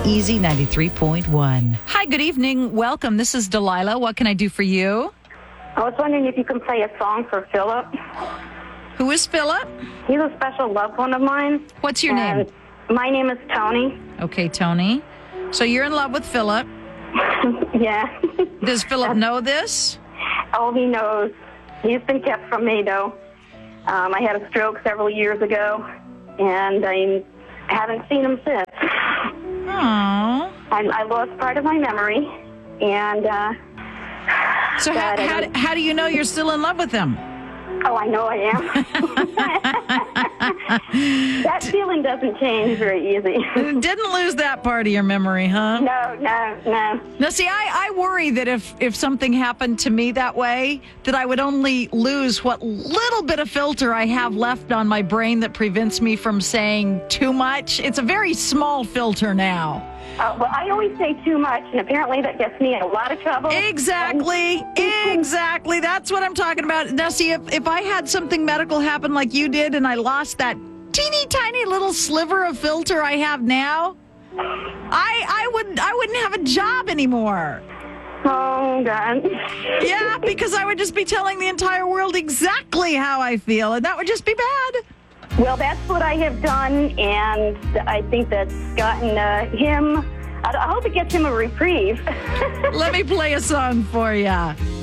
Easy 93.1. Hi, good evening. Welcome. This is Delilah. What can I do for you? I was wondering if you can play a song for Philip. Who is Philip? He's a special loved one of mine. What's your name? My name is Tony. Okay, Tony. So you're in love with Philip. Yeah. Does Philip know this? Oh, he knows. He's been kept from me, though. I had a stroke several years ago, and I haven't seen him since. Aww. I lost part of my memory, and... So how do you know you're still in love with him? Oh, I know I am. That feeling doesn't change very easy. Didn't lose that part of your memory, huh? No. Now, see, I worry that if something happened to me that way, that I would only lose what little bit of filter I have left on my brain that prevents me from saying too much. It's a very small filter now. Well, I always say too much, and apparently that gets me in a lot of trouble. Exactly. That's what I'm talking about. Now, see, if I had something medical happen like you did and I lost that teeny tiny little sliver of filter I have now, I wouldn't have a job anymore. Oh, God. Yeah, because I would just be telling the entire world exactly how I feel, and that would just be bad. Well, that's what I have done, and I think that's gotten him... I hope it gets him a reprieve. Let me play a song for you.